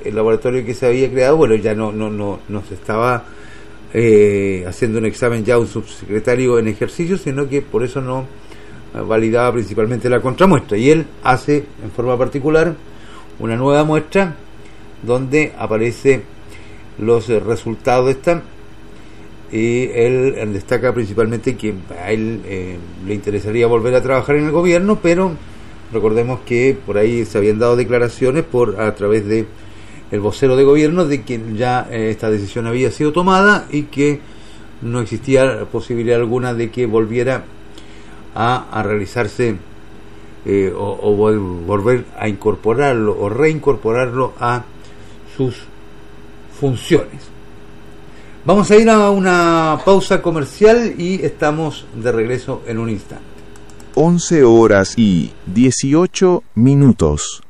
el laboratorio que se había creado, bueno, ya no se estaba haciendo un examen ya un subsecretario en ejercicio, sino que por eso no validaba principalmente la contramuestra, y él hace en forma particular una nueva muestra donde aparece los resultados de esta, y él destaca principalmente que a él le interesaría volver a trabajar en el gobierno, pero recordemos que por ahí se habían dado declaraciones a través de el vocero de gobierno de que ya esta decisión había sido tomada y que no existía posibilidad alguna de que volviera a realizarse o volver a incorporarlo o reincorporarlo a sus funciones. Vamos a ir a una pausa comercial y estamos de regreso en un instante. 11:18.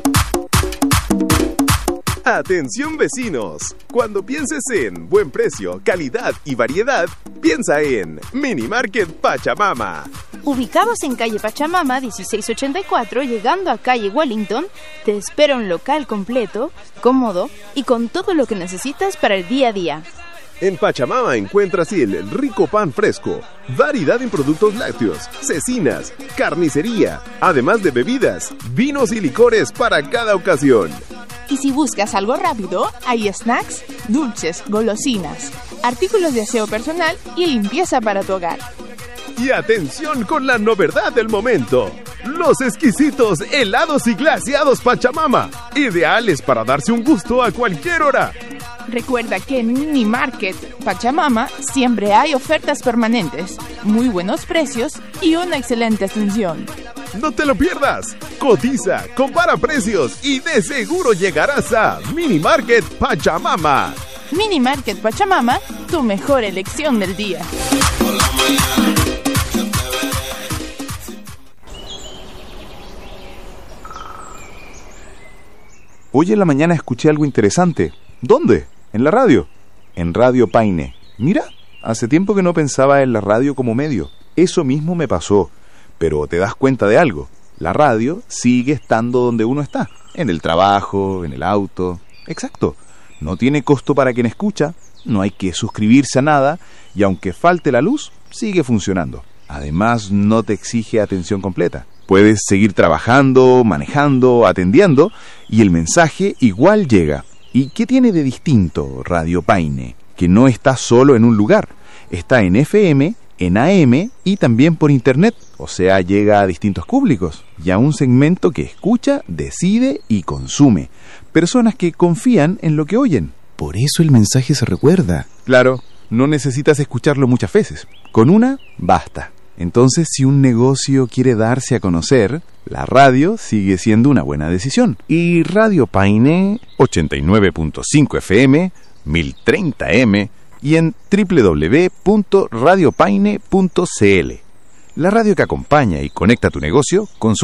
Atención vecinos, cuando pienses en buen precio, calidad y variedad, piensa en Mini Market Pachamama. Ubicados en calle Pachamama 1684, llegando a calle Wellington, te espera un local completo, cómodo y con todo lo que necesitas para el día a día. En Pachamama encuentras el rico pan fresco, variedad en productos lácteos, cecinas, carnicería, además de bebidas, vinos y licores para cada ocasión. Y si buscas algo rápido, hay snacks, dulces, golosinas, artículos de aseo personal y limpieza para tu hogar. Y atención con la novedad del momento: los exquisitos helados y glaseados Pachamama, ideales para darse un gusto a cualquier hora. Recuerda que en Mini Market Pachamama siempre hay ofertas permanentes, muy buenos precios y una excelente atención. No te lo pierdas. Cotiza, compara precios y de seguro llegarás a Mini Market Pachamama. Mini Market Pachamama, tu mejor elección del día. Hoy en la mañana escuché algo interesante. ¿Dónde? En la radio. En Radio Paine. Mira, hace tiempo que no pensaba en la radio como medio. Eso mismo me pasó. Pero te das cuenta de algo. La radio sigue estando donde uno está. En el trabajo, en el auto. Exacto. No tiene costo para quien escucha. No hay que suscribirse a nada. Y aunque falte la luz, sigue funcionando. Además, no te exige atención completa. Puedes seguir trabajando, manejando, atendiendo, y el mensaje igual llega. ¿Y qué tiene de distinto Radio Paine? Que no está solo en un lugar. Está en FM, en AM y también por internet. O sea, llega a distintos públicos y a un segmento que escucha, decide y consume. Personas que confían en lo que oyen. Por eso el mensaje se recuerda. Claro, no necesitas escucharlo muchas veces. Con una, basta. Entonces, si un negocio quiere darse a conocer, la radio sigue siendo una buena decisión. Y Radio Paine, 89.5 FM, 1030M y en www.radiopaine.cl. La radio que acompaña y conecta tu negocio con su